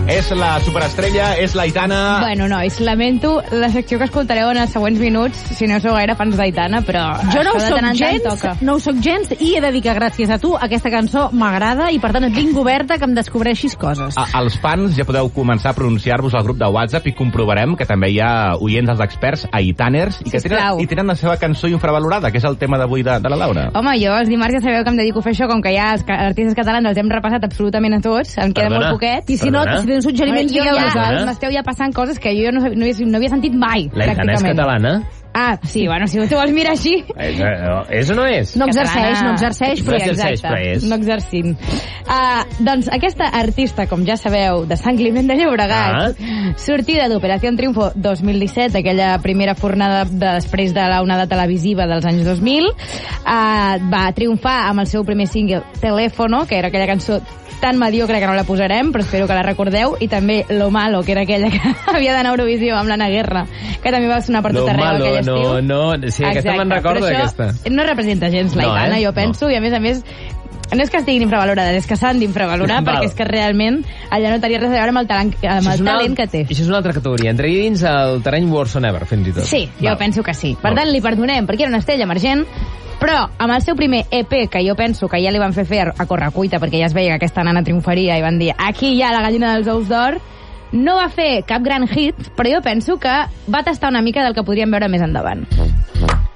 És la superestrella, és l'Aitana... Bueno, nois, lamento la secció que escoltareu en els següents minuts, si no sou gaire fans d'Aitana, però... Jo no ho això de soc tant en tant gens, toca. no ho soc gens, i he de dir que gràcies a tu aquesta cançó m'agrada i per tant et vinc oberta que em descobreixis coses. Els fans ja podeu començar a pronunciar-vos al grup de WhatsApp i comprovarem que també hi ha oients dels experts, Aitaners, i que tenen la seva cançó infravalorada, que és el tema d'avui de la Laura. Home, jo els dimarts ja sabeu que em dedico a fer això, com que ja els artistes catalans els hem repassat absolutament a tots, em queda molt poquet. I si no, si tens suggeriments, digueu-nos. M'esteu ja passant coses que jo no havia sentit mai, L'Aitana és catalana? Ah, sí, bueno, si tu vols mirar així... És o no és? No exerceix, però és. No exercint. Doncs aquesta artista, com ja sabeu, de Sant Climent de Llobregat, sortida d'Operació Triunfo 2017, aquella primera fornada després de la onada televisiva dels anys 2000, va triomfar amb el seu primer single, Teléfono, que era aquella cançó tan mediocre que no la posarem, però espero que la recordeu, i també Lo Malo, que era aquella que havia d'anar a Eurovisió amb l'Anna Guerra, que també va sonar per tot arreu aquell estiu. Sí, aquesta me'n recordo, aquesta. No representa gens l'Aitana, jo penso, i a més, no és que estiguin infravalorades, és que s'han d'infravalorar, perquè és que realment allà no tenia res a veure amb el talent que té. Això és una altra categoria, entraria dins el terreny Worse Than Ever, fins i tot. Sí, jo penso que sí. Per tant, li perdonem, perquè era una estrella emergent, però amb el seu primer EP, que jo penso que ja li van fer a correcuita, perquè ja es veia que aquesta nana triomfaria i van dir, aquí hi ha la gallina dels ous d'or, no va fer cap gran hit, però jo penso que va tastar una mica del que podríem veure més endavant.